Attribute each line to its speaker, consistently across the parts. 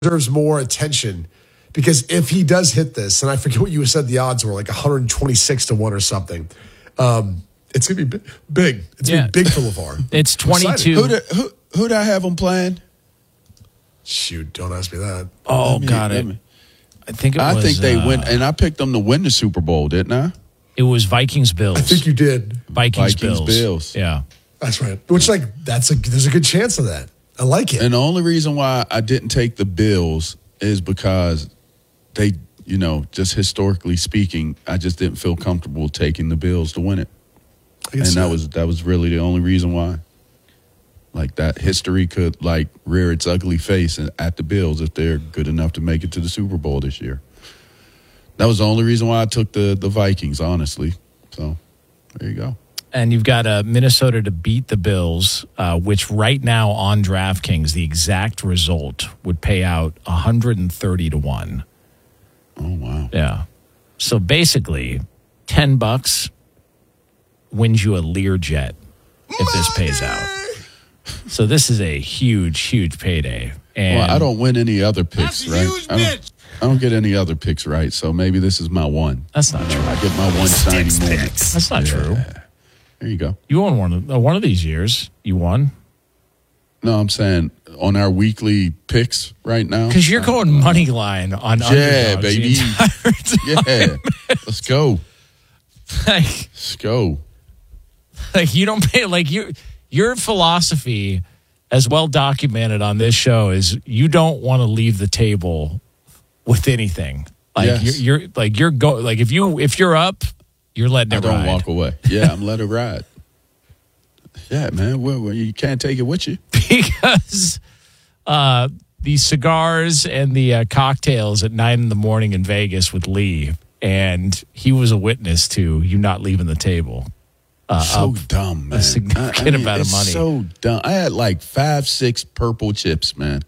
Speaker 1: deserves more attention because if he does hit this, and I forget what you said the odds were, like 126 to 1 or something, it's going to be big. It's going to be big for LeVar.
Speaker 2: It's 22.
Speaker 3: Who'd I have him playing?
Speaker 1: Shoot, don't ask me that.
Speaker 2: Oh, got it. I think
Speaker 3: they win, and I picked them to win the Super Bowl, didn't I?
Speaker 2: It was Vikings-Bills.
Speaker 1: I think you did.
Speaker 2: Vikings-Bills. Yeah.
Speaker 1: That's right. Which, there's a good chance of that. I like it.
Speaker 3: And the only reason why I didn't take the Bills is because they, just historically speaking, I just didn't feel comfortable taking the Bills to win it. And that was really the only reason why. Like, that history could, rear its ugly face at the Bills if they're good enough to make it to the Super Bowl this year. That was the only reason why I took the Vikings, honestly. So, there you go.
Speaker 2: And you've got Minnesota to beat the Bills, which right now on DraftKings, the exact result would pay out 130 to 1.
Speaker 3: Oh, wow.
Speaker 2: Yeah. So basically, $10 wins you a Learjet if this pays out. So this is a huge, huge payday. And
Speaker 3: I don't win any other picks, right? I don't get any other picks right, so maybe this is my one.
Speaker 2: That's not true.
Speaker 3: I get my one shiny moment.
Speaker 2: That's not true.
Speaker 3: There you go.
Speaker 2: You won one of these years. You won.
Speaker 3: No, I'm saying on our weekly picks right now.
Speaker 2: Because you're going money line on underdogs.
Speaker 3: Baby. Yeah, let's go. Let's go.
Speaker 2: You don't pay your philosophy, as well documented on this show, is you don't want to leave the table with anything. If you're up, you're letting it ride.
Speaker 3: I don't walk away. Yeah, I'm letting it ride. Yeah, man. Well, you can't take it with you.
Speaker 2: Because the cigars and the cocktails at 9 a.m. in Vegas with Lee, and he was a witness to you not leaving the table.
Speaker 3: So dumb, man.
Speaker 2: A significant amount of money.
Speaker 3: So dumb. I had 5-6 purple chips, man.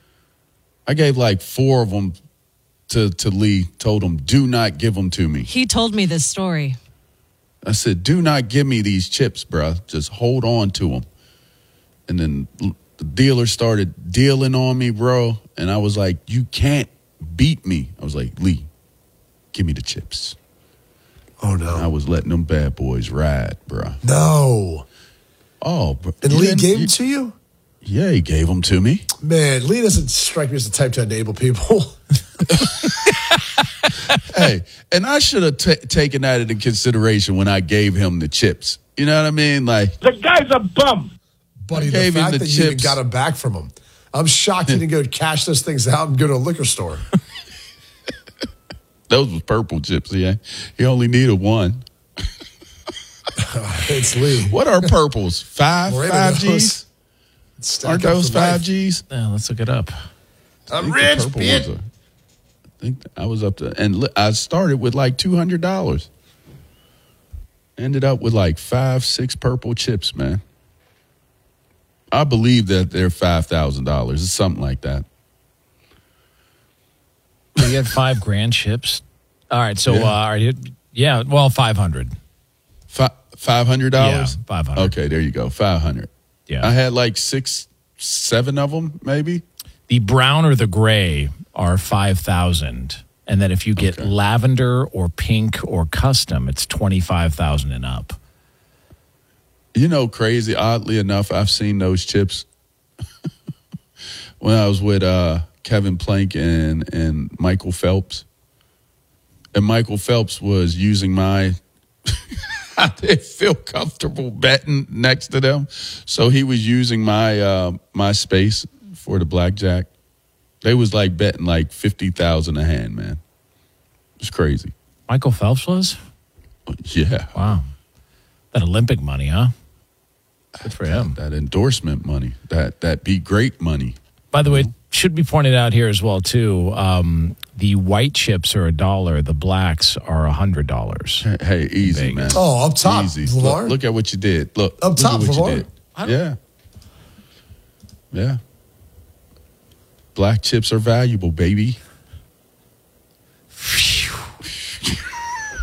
Speaker 3: I gave 4 of them to Lee, told him, do not give them to me.
Speaker 4: He told me this story.
Speaker 3: I said, do not give me these chips, bro. Just hold on to them. And then the dealer started dealing on me, bro. And I was like, you can't beat me. I was like, Lee, give me the chips.
Speaker 1: Oh, no.
Speaker 3: And I was letting them bad boys ride, bro.
Speaker 1: No.
Speaker 3: Oh, bro.
Speaker 1: And Lee gave them to you?
Speaker 3: Yeah, he gave them to me.
Speaker 1: Man, Lee doesn't strike me as the type to enable people.
Speaker 3: Hey, and I should have taken that into consideration when I gave him the chips. You know what I mean?
Speaker 5: The guy's a bum.
Speaker 1: Buddy, the fact that you even got them back from him. I'm shocked you didn't go cash those things out and go to a liquor store.
Speaker 3: Those were purple chips, yeah. He only needed one.
Speaker 1: It's Lee.
Speaker 3: What are purples? 5 Gs? Aren't those 5 Gs?
Speaker 2: Yeah, let's look it up.
Speaker 1: I'm rich, bitch.
Speaker 3: I think I was up to, and I started with $200. Ended up with 5-6 purple chips, man. I believe that they're $5,000. It's something like that.
Speaker 2: You had $5,000 chips. All right, so are you? Yeah, well, $500.
Speaker 3: $500?
Speaker 2: Yeah, $500.
Speaker 3: Okay, there you go. $500.
Speaker 2: Yeah,
Speaker 3: I had 6, 7 of them, maybe.
Speaker 2: The brown or the gray are 5,000, and then if you get lavender or pink or custom, it's 25,000 and up.
Speaker 3: Crazy. Oddly enough, I've seen those chips when I was with Kevin Plank and Michael Phelps. And Michael Phelps was using my I didn't feel comfortable betting next to them. So he was using my my space for the blackjack. They was betting $50,000 a hand, man. It's crazy.
Speaker 2: Michael Phelps was?
Speaker 3: Yeah.
Speaker 2: Wow. That Olympic money, huh? Good for him.
Speaker 3: That endorsement money. That be great money.
Speaker 2: By the way, should be pointed out here as well, too. The white chips are $1. The blacks are $100.
Speaker 3: Hey, easy, man.
Speaker 1: Oh, up top,
Speaker 3: easy.
Speaker 1: LeVar.
Speaker 3: Look at what you did. Look
Speaker 1: up top,
Speaker 3: what
Speaker 1: LeVar.
Speaker 3: you did. Yeah. Black chips are valuable, baby.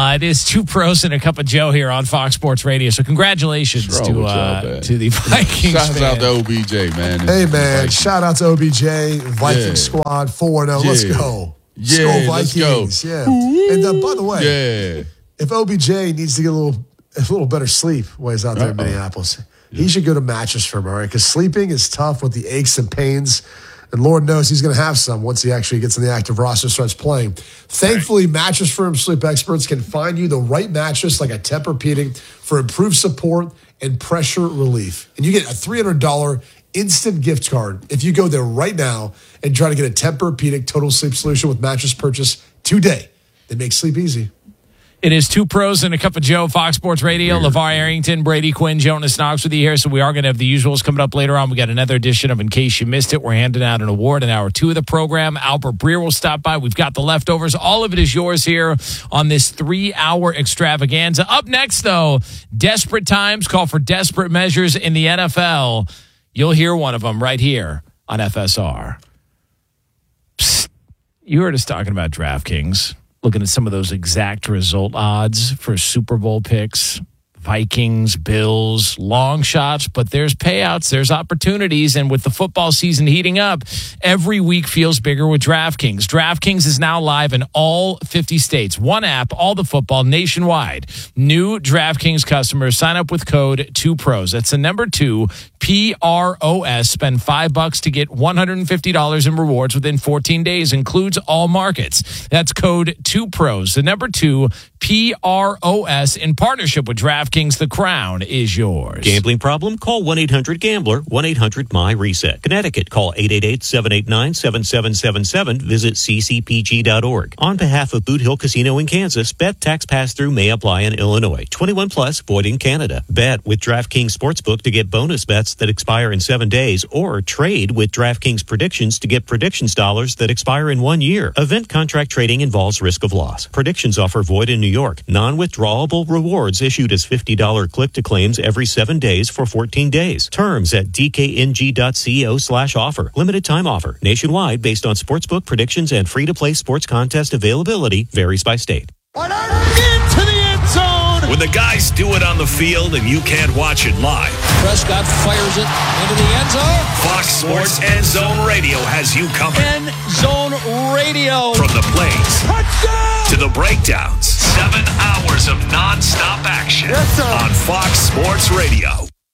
Speaker 2: It is Two Pros and a Cup of Joe here on Fox Sports Radio. So congratulations to the Vikings.
Speaker 3: Shout out to OBJ, man.
Speaker 1: Hey, man. Shout out to OBJ, Viking squad, 4-0. Let's go.
Speaker 3: Yeah,
Speaker 1: Let's go, Vikings. Yeah. And by the way, if OBJ needs to get a little better sleep while he's out there in Minneapolis, he should go to Mattress Firm, all right? Because sleeping is tough with the aches and pains. And Lord knows he's going to have some once he actually gets in the active roster, starts playing. Thankfully, Mattress Firm sleep experts can find you the right mattress like a Tempur-Pedic for improved support and pressure relief. And you get a $300 instant gift card if you go there right now and try to get a Tempur-Pedic total sleep solution with mattress purchase today. They make sleep easy.
Speaker 2: It is Two Pros and a Cup of Joe, Fox Sports Radio. LeVar Arrington, Brady Quinn, Jonas Knox with you here. So we are going to have the usuals coming up later on. We got another edition of In Case You Missed It. We're handing out an award in hour 2 of the program. Albert Breer will stop by. We've got the leftovers. All of it is yours here on this 3-hour extravaganza. Up next, though, desperate times call for desperate measures in the NFL. You'll hear one of them right here on FSR. Psst. You heard us talking about DraftKings. Looking at some of those exact result odds for Super Bowl picks, Vikings, Bills, long shots, but there's payouts, there's opportunities, and with the football season heating up, every week feels bigger with DraftKings. DraftKings is now live in all 50 states. One app, all the football nationwide. New DraftKings customers sign up with code 2PROS. That's the number 2, PROS. Spend $5 to get $150 in rewards within 14 days. Includes all markets. That's code 2PROS. The number 2, PROS, in partnership with DraftKings. The crown is yours.
Speaker 4: Gambling problem? Call 1-800-GAMBLER, 1-800-MY-RESET. Connecticut, call 888-789-7777. Visit ccpg.org. On behalf of Boot Hill Casino in Kansas, bet tax pass-through may apply in Illinois. 21 plus, void in Canada. Bet with DraftKings Sportsbook to get bonus bets that expire in 7 days, or trade with DraftKings Predictions to get predictions dollars that expire in 1 year. Event contract trading involves risk of loss. Predictions offer void in New York. Non-withdrawable rewards issued as $50 click to claims every 7 days for 14 days. Terms at dkng.co/offer. Limited time offer. Nationwide based on sportsbook predictions and free-to-play sports contest availability varies by state.
Speaker 6: Into the end zone!
Speaker 7: When the guys do it on the field and you can't watch it live.
Speaker 6: Prescott fires it into the end zone.
Speaker 7: Fox Sports End Zone Radio has you covered.
Speaker 6: End Zone Radio.
Speaker 7: From the plays
Speaker 6: Touchdown!
Speaker 7: to the breakdowns. 7 hours of non-stop action on Fox Sports Radio.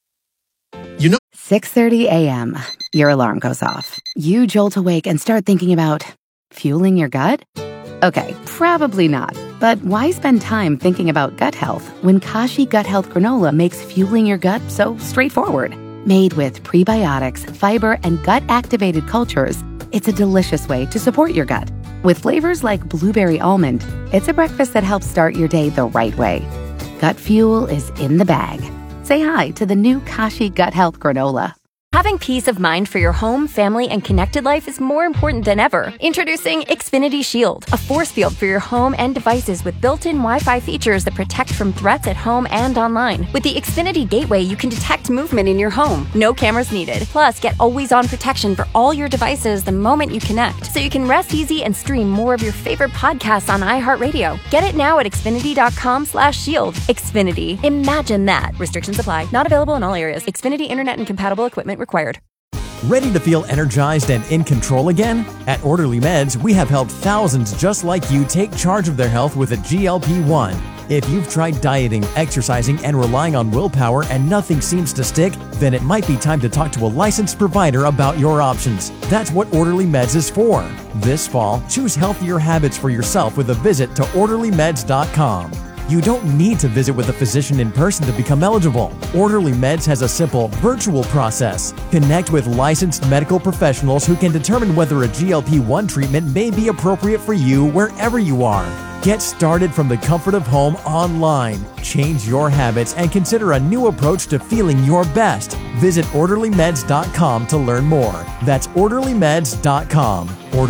Speaker 8: 6:30 a.m. Your alarm goes off. You jolt awake and start thinking about fueling your gut? Okay, probably not. But why spend time thinking about gut health when Kashi Gut Health Granola makes fueling your gut so straightforward? Made with prebiotics, fiber, and gut-activated cultures, it's a delicious way to support your gut. With flavors like blueberry almond, it's a breakfast that helps start your day the right way. Gut fuel is in the bag. Say hi to the new Kashi Gut Health Granola.
Speaker 9: Having peace of mind for your home, family, and connected life is more important than ever. Introducing Xfinity Shield, a force field for your home and devices with built-in Wi-Fi features that protect from threats at home and online. With the Xfinity Gateway, you can detect movement in your home. No cameras needed. Plus, get always-on protection for all your devices the moment you connect, so you can rest easy and stream more of your favorite podcasts on iHeartRadio. Get it now at Xfinity.com/shield. Xfinity. Imagine that. Restrictions apply. Not available in all areas. Xfinity Internet and compatible equipment required.
Speaker 10: Ready to feel energized and in control again? At Orderly Meds, we have helped thousands just like you take charge of their health with a GLP-1. If you've tried dieting, exercising, and relying on willpower and nothing seems to stick, then it might be time to talk to a licensed provider about your options. That's what Orderly Meds is for. This fall, choose healthier habits for yourself with a visit to orderlymeds.com. You don't need to visit with a physician in person to become eligible. Orderly Meds has a simple, virtual process. Connect with licensed medical professionals who can determine whether a GLP-1 treatment may be appropriate for you wherever you are. Get started from the comfort of home online. Change your habits and consider a new approach to feeling your best. Visit orderlymeds.com to learn more. That's orderlymeds.com.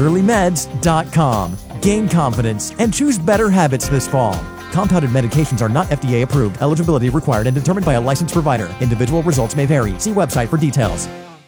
Speaker 10: orderlymeds.com. Gain confidence and choose better habits this fall. Compounded medications are not FDA approved. Eligibility required and determined by a licensed provider. Individual results may vary. See website for details.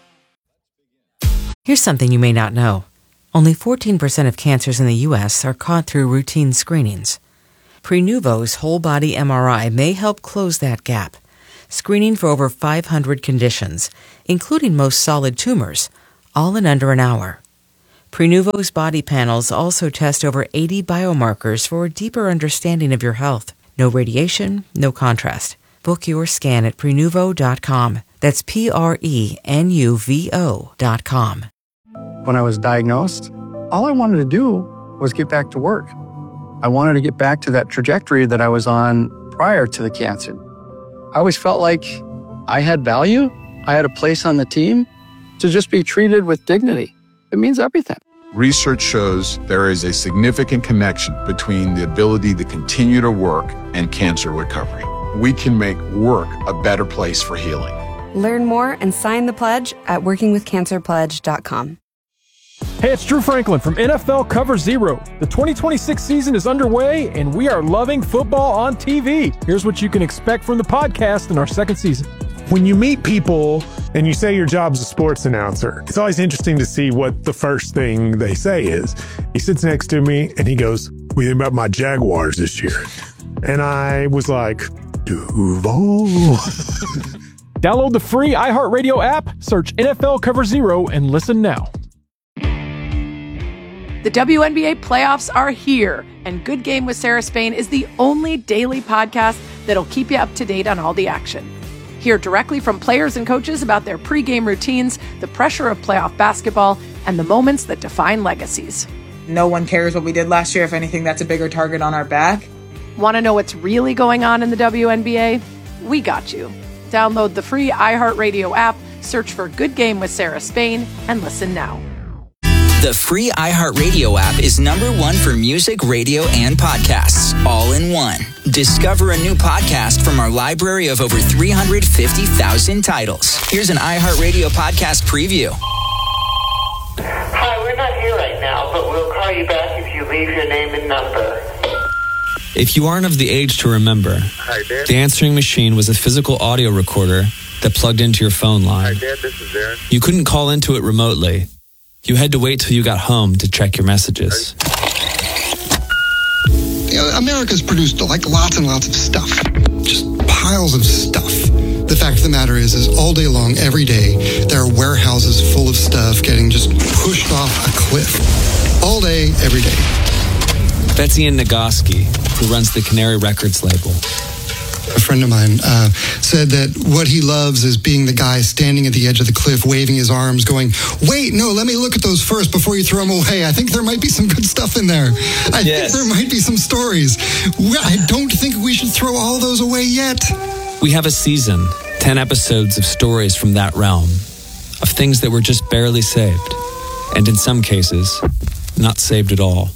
Speaker 11: Here's something you may not know. Only 14% of cancers in the U.S. are caught through routine screenings. Prenuvo's whole-body MRI may help close that gap, screening for over 500 conditions, including most solid tumors, all in under an hour. Prenuvo's body panels also test over 80 biomarkers for a deeper understanding of your health. No radiation, no contrast. Book your scan at Prenuvo.com. That's Prenuvo.com.
Speaker 12: When I was diagnosed, all I wanted to do was get back to work. I wanted to get back to that trajectory that I was on prior to the cancer. I always felt like I had value. I had a place on the team. To just be treated with dignity, it means everything.
Speaker 13: Research shows there is a significant connection between the ability to continue to work and cancer recovery. We can make work a better place for healing.
Speaker 14: Learn more and sign the pledge at workingwithcancerpledge.com.
Speaker 15: Hey, it's Drew Franklin from NFL Cover Zero. The 2026 season is underway, and we are loving football on TV. Here's what you can expect from the podcast in our second season.
Speaker 16: When you meet people and you say your job's a sports announcer, it's always interesting to see what the first thing they say is. He sits next to me and he goes, "What do you think about my Jaguars this year?" And I was like, Duval.
Speaker 15: Download the free iHeartRadio app, search NFL Cover Zero, and listen now.
Speaker 17: The WNBA playoffs are here, and Good Game with Sarah Spain is the only daily podcast that'll keep you up to date on all the action. Hear directly from players and coaches about their pregame routines, the pressure of playoff basketball, and the moments that define legacies.
Speaker 18: No one cares what we did last year. If anything, that's a bigger target on our back.
Speaker 17: Want to know what's really going on in the WNBA? We got you. Download the free iHeartRadio app, search for Good Game with Sarah Spain, and listen now.
Speaker 19: The free iHeartRadio app is #1 for music, radio, and podcasts, all in one. Discover a new podcast from our library of over 350,000 titles. Here's an iHeartRadio podcast preview.
Speaker 20: Hi, we're not here right now, but we'll call you back if you leave your name and number.
Speaker 21: If you aren't of the age to remember,
Speaker 20: Hi, Dad.
Speaker 21: the answering machine was a physical audio recorder that plugged into your phone line.
Speaker 20: Hi, Dad, this is Darren.
Speaker 21: You couldn't call into it remotely. You had to wait till you got home to check your messages.
Speaker 22: You know, America's produced like lots and lots of stuff. Just piles of stuff. The fact of the matter is all day long, every day, there are warehouses full of stuff getting just pushed off a cliff. All day, every day.
Speaker 21: Betsy Ann Nagoski, who runs the Canary Records label.
Speaker 22: A friend of mine said that what he loves is being the guy standing at the edge of the cliff, waving his arms, going, "Wait, no, let me look at those first before you throw them away. I think there might be some good stuff in there. I think there might be some stories. I don't think we should throw all those away yet."
Speaker 21: We have a season, 10 episodes of stories from that realm, of things that were just barely saved, and in some cases, not saved at all.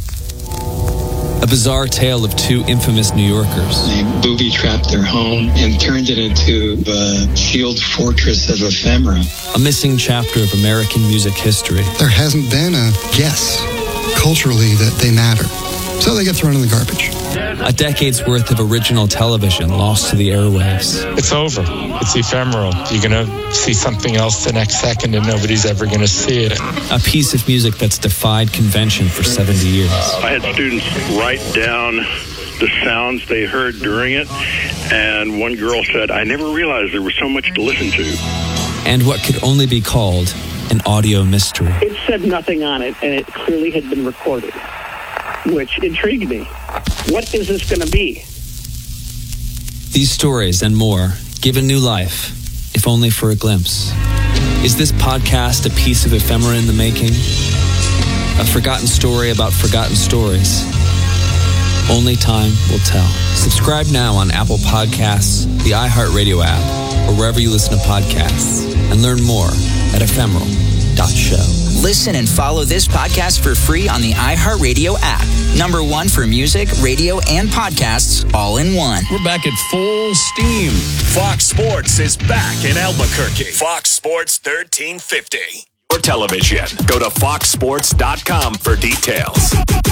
Speaker 21: A bizarre tale of two infamous New Yorkers.
Speaker 23: They booby-trapped their home and turned it into the sealed fortress of ephemera.
Speaker 21: A missing chapter of American music history.
Speaker 22: There hasn't been a guess culturally that they matter. So they get thrown in the garbage.
Speaker 21: A decade's worth of original television lost to the airwaves.
Speaker 24: It's over. It's ephemeral. You're going to see something else the next second and nobody's ever going to see it.
Speaker 21: A piece of music that's defied convention for 70 years.
Speaker 25: I had students write down the sounds they heard during it, and one girl said, "I never realized there was so much to listen to."
Speaker 21: And what could only be called an audio mystery.
Speaker 26: It said nothing on it, and it clearly had been recorded, which intrigued me. What is this going to be?
Speaker 21: These stories and more given new life, if only for a glimpse. Is this podcast a piece of ephemera in the making? A forgotten story about forgotten stories? Only time will tell. Subscribe now on Apple Podcasts, the iHeartRadio app, or wherever you listen to podcasts, and learn more at ephemeral.show.
Speaker 19: Listen and follow this podcast for free on the iHeartRadio app. #1 for music, radio, and podcasts, all in one.
Speaker 7: We're back at full steam. Fox Sports is back in Albuquerque. Fox Sports 1350. Your television. Go to foxsports.com for details.